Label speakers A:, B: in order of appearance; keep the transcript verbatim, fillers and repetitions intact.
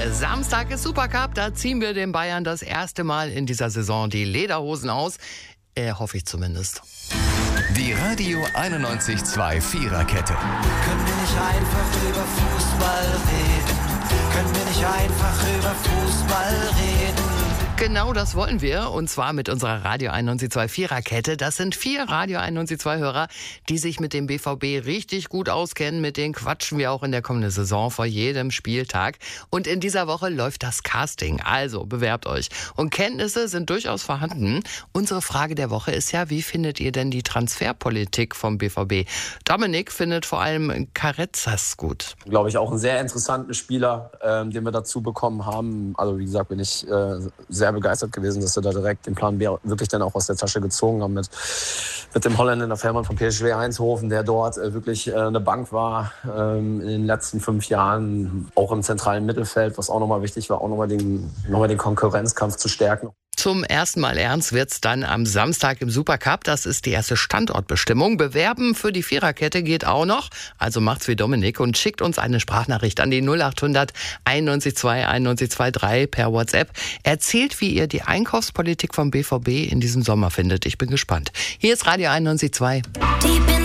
A: Samstag ist Supercup, da ziehen wir den Bayern das erste Mal in dieser Saison die Lederhosen aus. Äh, hoffe ich zumindest.
B: Die Radio einundneunzig Komma zwei Viererkette.
C: Können wir nicht einfach über Fußball reden? Können wir nicht einfach über Fußball reden?
A: Genau das wollen wir, und zwar mit unserer Radio einundneunzig Komma zwei Viererkette. Das sind vier Radio einundneunzig Komma zwei Hörer, die sich mit dem B V B richtig gut auskennen. Mit denen quatschen wir auch in der kommenden Saison vor jedem Spieltag. Und in dieser Woche läuft das Casting. Also bewerbt euch. Und Kenntnisse sind durchaus vorhanden. Unsere Frage der Woche ist ja, wie findet ihr denn die Transferpolitik vom B V B? Dominik findet vor allem Carezas gut.
D: Glaube ich auch einen sehr interessanten Spieler, ähm, den wir dazu bekommen haben. Also wie gesagt, bin ich äh, sehr begeistert gewesen, dass wir da direkt den Plan B wirklich dann auch aus der Tasche gezogen haben mit, mit dem Holländer Fährmann von P S V Eindhoven, der dort äh, wirklich äh, eine Bank war ähm, in den letzten fünf Jahren, auch im zentralen Mittelfeld, was auch nochmal wichtig war, auch nochmal den, nochmal den Konkurrenzkampf zu stärken.
A: Zum ersten Mal ernst wird's dann am Samstag im Supercup. Das ist die erste Standortbestimmung. Bewerben für die Viererkette geht auch noch. Also macht's wie Dominik und schickt uns eine Sprachnachricht an die null acht hundert einundneunzig Komma zwei einundneunzig Komma dreiundzwanzig per WhatsApp. Erzählt, wie ihr die Einkaufspolitik vom B V B in diesem Sommer findet. Ich bin gespannt. Hier ist Radio einundneunzig Komma zwei.